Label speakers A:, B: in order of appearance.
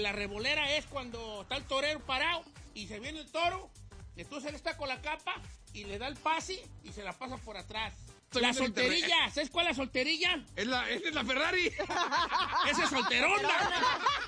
A: la revolera es cuando está el torero parado y se viene el toro, entonces él está con la capa y le da el pase y se la pasa por atrás. La solterilla, ¿sabes cuál es la solterilla?
B: Esa es la Ferrari.
A: ¡Esa es solterona!